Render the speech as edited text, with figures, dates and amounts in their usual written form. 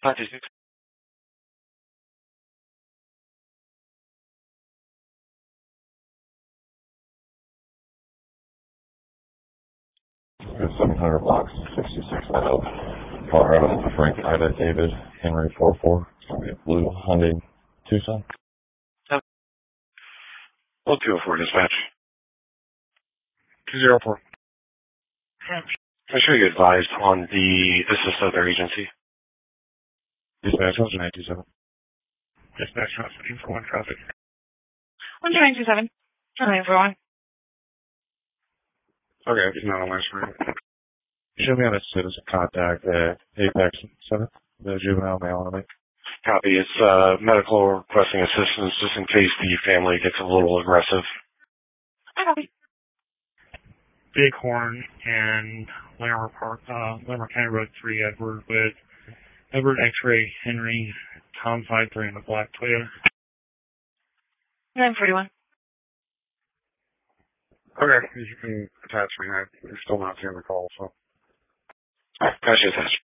526. It's 700 blocks, 66 Colorado, Frank Ida David Henry 44. It's going to be a blue Hyundai Tucson. 204 dispatch. 204. I'm sure you advised on the assist of their agency. Dispatch 927. Dispatch 941 traffic. 927. 941. Okay, it's not on my screen. Show me on a citizen contact at Apex 7, the juvenile male on it. Copy. It's medical requesting assistance just in case the family gets a little aggressive. I copy. Bighorn and Lammer County Road 3, Edward, with Edward X-Ray Henry Tom 53 in the black Toyota. 941. Okay, you can attach me. You're still not seeing the call, so. Alright, gotcha, attached.